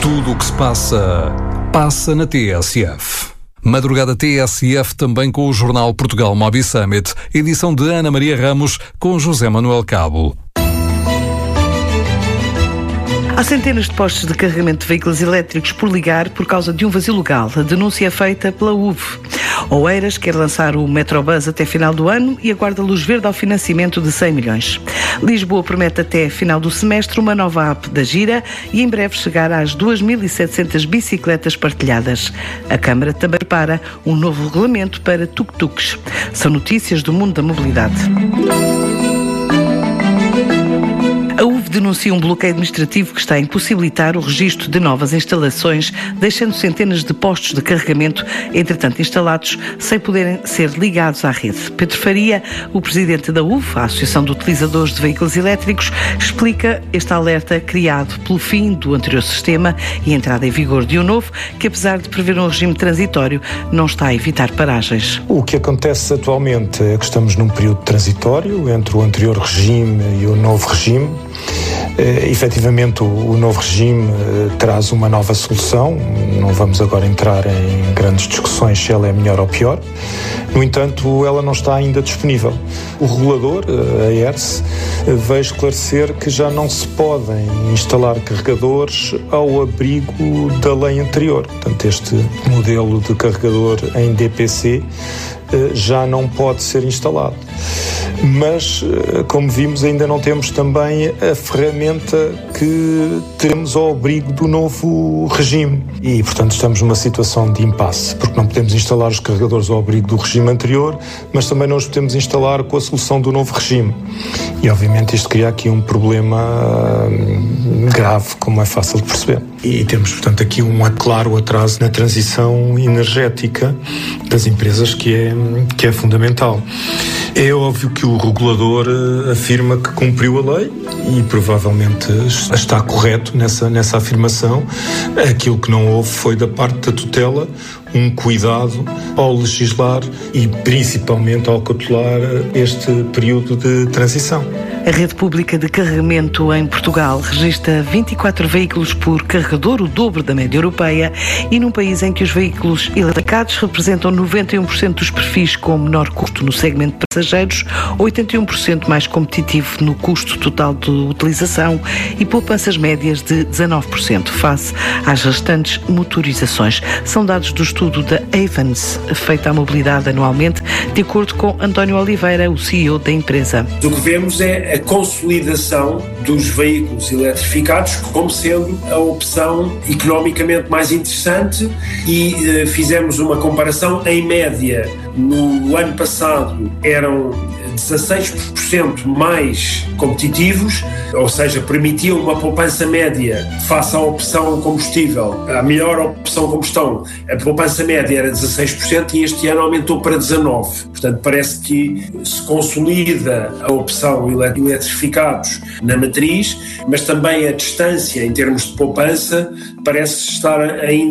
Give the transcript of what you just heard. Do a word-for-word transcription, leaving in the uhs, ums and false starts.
Tudo o que se passa, passa na T S F. Madrugada T S F também com o jornal Portugal Mobi Summit, edição de Ana Maria Ramos com José Manuel Cabo. Há centenas de postos de carregamento de veículos elétricos por ligar por causa de um vazio legal. A denúncia é feita pela U V. Oeiras quer lançar o Metrobus até final do ano e aguarda luz verde ao financiamento de cem milhões. Lisboa promete até final do semestre uma nova app da Gira e em breve chegar às duas mil e setecentas bicicletas partilhadas. A Câmara também prepara um novo regulamento para tuk-tuks. São notícias do mundo da mobilidade. A U V denuncia um bloqueio administrativo que está a impossibilitar o registro de novas instalações, deixando centenas de postos de carregamento, entretanto instalados, sem poderem ser ligados à rede. Pedro Faria, o presidente da U V, a Associação de Utilizadores de Veículos Elétricos, explica este alerta criado pelo fim do anterior sistema e a entrada em vigor de um novo, que apesar de prever um regime transitório, não está a evitar paragens. O que acontece atualmente é que estamos num período transitório entre o anterior regime e o novo regime. Uh, efetivamente, o, o novo regime uh, traz uma nova solução. Não vamos agora entrar em grandes discussões se ela é melhor ou pior. No entanto, ela não está ainda disponível. O regulador, uh, a E R S, uh, veio esclarecer que já não se podem instalar carregadores ao abrigo da lei anterior. Portanto, este modelo de carregador em D P C uh, já não pode ser instalado. Mas, como vimos, ainda não temos também a ferramenta que teremos ao abrigo do novo regime. E, portanto, estamos numa situação de impasse, porque não podemos instalar os carregadores ao abrigo do regime anterior, mas também não os podemos instalar com a solução do novo regime. E, obviamente, isto cria aqui um problema grave, como é fácil de perceber. E temos, portanto, aqui um claro atraso na transição energética das empresas, que é, que é fundamental. É óbvio que o regulador afirma que cumpriu a lei e provavelmente está correto nessa, nessa afirmação. Aquilo que não houve foi da parte da tutela um cuidado ao legislar e principalmente ao cautelar este período de transição. A rede pública de carregamento em Portugal registra vinte e quatro veículos por carregador, o dobro da média europeia, e num país em que os veículos eletrificados representam noventa e um por cento dos perfis com menor custo no segmento de passageiros, oitenta e um por cento mais competitivo no custo total de utilização e poupanças médias de dezanove por cento face às restantes motorizações. São dados do estudo da Ayvens, feito à mobilidade anualmente, de acordo com António Oliveira, o C E O da empresa. O que vemos é a consolidação dos veículos eletrificados como sendo a opção economicamente mais interessante e eh, fizemos uma comparação. Em média, no ano passado eram dezasseis por cento mais competitivos, ou seja, permitiam uma poupança média face à opção combustível, a melhor opção combustão. A poupança média era dezasseis por cento e este ano aumentou para dezanove por cento. Portanto, parece que se consolida a opção eletrificados na matriz, mas também a distância em termos de poupança parece estar ainda